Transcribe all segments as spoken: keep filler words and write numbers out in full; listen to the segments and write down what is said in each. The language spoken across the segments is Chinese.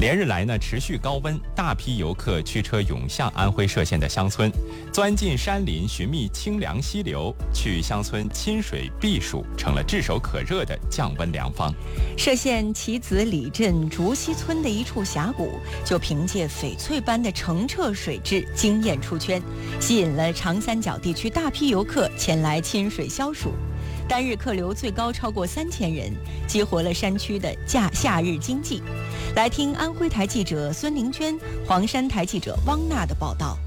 连日来呢，持续高温，大批游客驱车涌向安徽歙县的乡村，钻进山林寻觅清凉溪流，去乡村亲水避暑，成了炙手可热的降温良方。 歙县棋子里镇竹溪村的一处峡谷，就凭借翡翠般的澄澈水质惊艳出圈，吸引了长三角地区大批游客前来亲水消暑。单日客流最高超过三千人，激活了山区的假夏日经济。来听安徽台记者孙玲娟、黄山台记者汪娜的报道。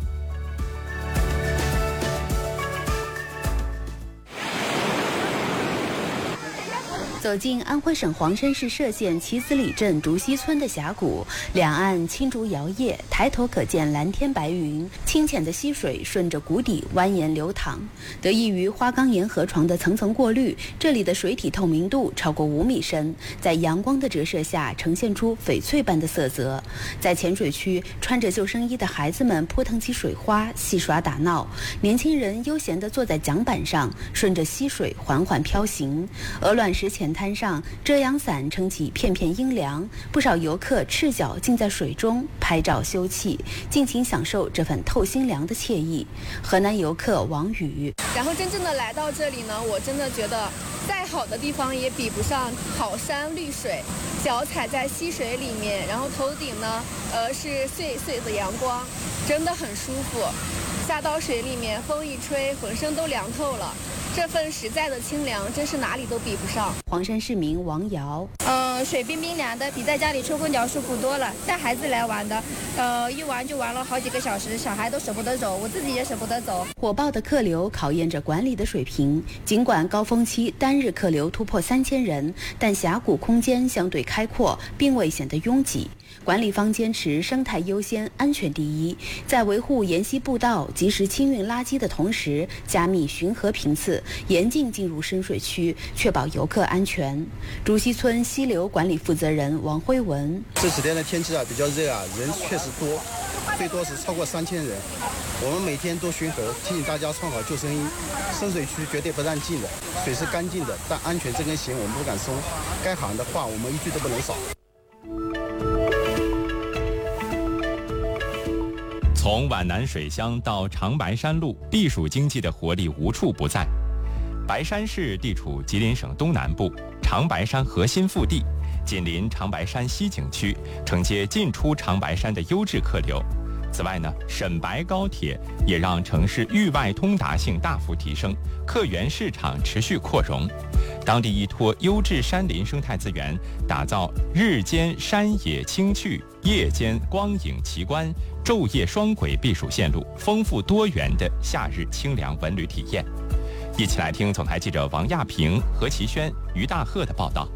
走进安徽省黄山市歙县棋子里镇竹溪村的峡谷，两岸青竹摇曳，抬头可见蓝天白云，清浅的溪水顺着谷底蜿蜒流淌。得益于花岗岩河床的层层过滤，这里的水体透明度超过五米深，在阳光的折射下呈现出翡翠般的色泽。在浅水区，穿着救生衣的孩子们扑腾起水花，戏耍打闹；年轻人悠闲地坐在桨板上，顺着溪水缓缓飘行。鹅卵石浅滩上，遮阳伞撑起片片阴凉，不少游客赤脚浸在水中拍照休憩，尽情享受这份透心凉的惬意。河南游客王宇， 然后真正的来到这里呢，我真的觉得再好的地方也比不上好山绿水，脚踩在溪水里面，然后头顶呢呃是碎碎的阳光，真的很舒服。下到水里面，风一吹，浑身都凉透了。这份实在的清凉，真是哪里都比不上。 黄山市民王瑶， 呃，水冰冰凉的，比在家里吹空调舒服多了。带孩子来玩的，呃，一玩就玩了好几个小时，小孩都舍不得走，我自己也舍不得走。 火爆的客流考验着管理的水平。尽管高峰期单日客流突破三千人，但峡谷空间相对开阔，并未显得拥挤。管理方坚持生态优先、安全第一，在维护沿溪步道、及时清运垃圾的同时，加密巡河频次，严禁进入深水区，确保游客安全。竹溪村溪流管理负责人王辉文： 这几天的天气啊比较热啊，人确实多，最多是超过三千人。我们每天都巡河，提醒大家穿好救生衣。深水区绝对不让进的，水是干净的，但安全这根弦我们不敢松。该喊的话我们一句都不能少。 从皖南水乡到长白山路，避暑经济的活力无处不在。白山市地处吉林省东南部，长白山核心腹地，紧邻长白山西景区，承接进出长白山的优质客流。此外呢，沈白高铁也让城市域外通达性大幅提升，客源市场持续扩容。当地依托优质山林生态资源，打造日间山野清趣、夜间光影奇观、昼夜双轨避暑线路，丰富多元的夏日清凉文旅体验。一起来听总台记者王亚平、何其轩、于大鹤的报道。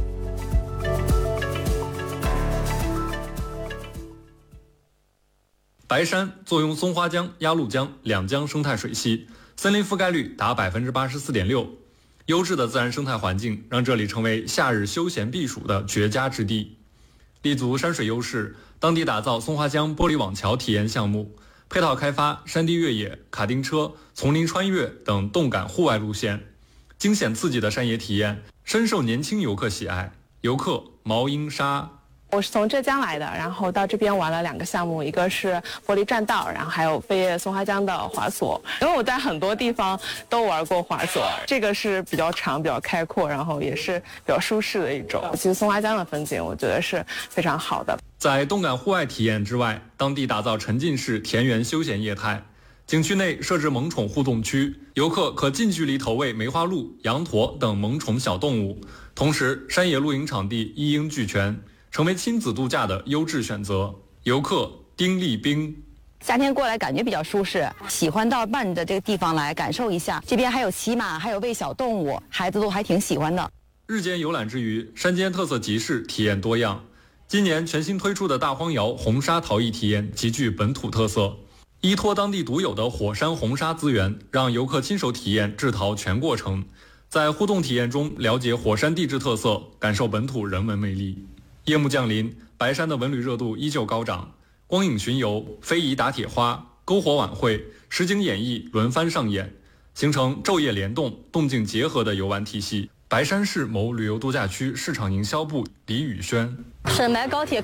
白山坐拥松花江、鸭绿江两江生态水系，森林覆盖率达百分之八十四点六。优质的自然生态环境让这里成为夏日休闲避暑的绝佳之地。立足山水优势，当地打造松花江玻璃网桥体验项目，配套开发山地越野、卡丁车、丛林穿越等动感户外路线，惊险刺激的山野体验深受年轻游客喜爱。游客毛英沙， 我是从浙江来的，然后到这边玩了两个项目，一个是玻璃栈道，然后还有飞越松花江的滑索。因为我在很多地方都玩过滑索，这个是比较长、比较开阔，然后也是比较舒适的一种。其实松花江的风景，我觉得是非常好的。 在动感户外体验之外，当地打造沉浸式田园休闲业态。景区内设置萌宠互动区，游客可近距离投喂梅花鹿、羊驼等萌宠小动物。同时，山野露营场地一应俱全，成为亲子度假的优质选择。游客丁立兵， 夏天过来感觉比较舒适，喜欢到慢的这个地方来感受一下。这边还有骑马，还有喂小动物，孩子都还挺喜欢的。 日间游览之余，山间特色集市体验多样。今年全新推出的大荒窑红沙陶艺体验极具本土特色，依托当地独有的火山红沙资源，让游客亲手体验制陶全过程，在互动体验中了解火山地质特色，感受本土人文魅力。夜幕降临，白山的文旅热度依旧高涨，光影巡游、非遗打铁花、篝火晚会、实景演绎轮番上演，形成昼夜联动、动静结合的游玩体系。白山市某旅游度假区市场营销部李宇轩， 沈白高铁